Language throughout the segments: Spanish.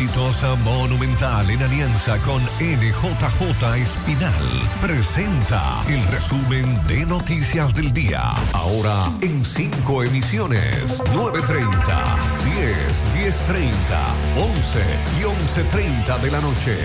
exitosa Monumental en alianza con NJJ Espinal presenta el resumen de noticias del día. Ahora en 5 emisiones: 9:30, 10, 10:30, 11 y 11:30 de la noche.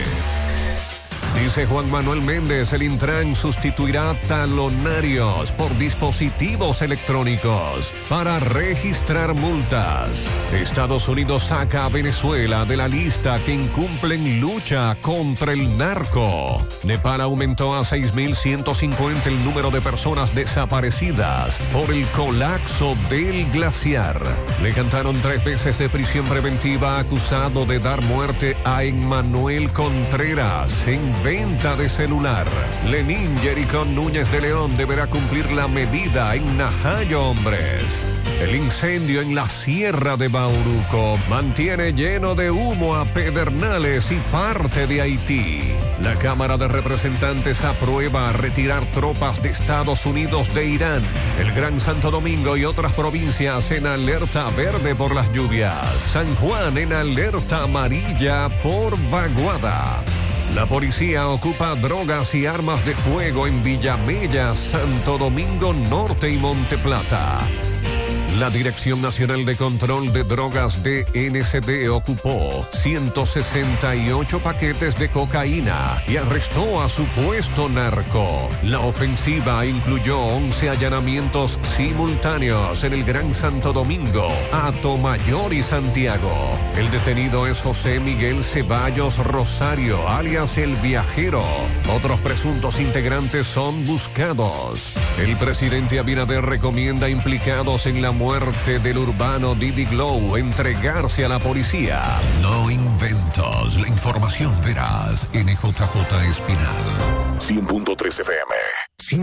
Dice Juan Manuel Méndez, el Intran sustituirá talonarios por dispositivos electrónicos para registrar multas. Estados Unidos saca a Venezuela de la lista que incumplen lucha contra el narco. Nepal aumentó a 6.150 el número de personas desaparecidas por el colapso del glaciar. Le cantaron 3 veces de prisión preventiva acusado de dar muerte a Emmanuel Contreras en venta de celular. Lenín Jericón Núñez de León deberá cumplir la medida en Najayo Hombres. El incendio en la Sierra de Bauruco mantiene lleno de humo a Pedernales y parte de Haití. La Cámara de Representantes aprueba retirar tropas de Estados Unidos de Irán. El Gran Santo Domingo y otras provincias en alerta verde por las lluvias. San Juan en alerta amarilla por vaguada. La policía ocupa drogas y armas de fuego en Villamella, Santo Domingo Norte y Monteplata. La Dirección Nacional de Control de Drogas DNCD ocupó 168 paquetes de cocaína y arrestó a supuesto narco. La ofensiva incluyó 11 allanamientos simultáneos en el Gran Santo Domingo, Atomayor y Santiago. El detenido es José Miguel Ceballos Rosario, alias El Viajero. Otros presuntos integrantes son buscados. El presidente Abinader recomienda implicados en la muerte del urbano Didi Glow entregarse a la policía. No inventos, la información veraz. NJJ Espinal 100.3 FM.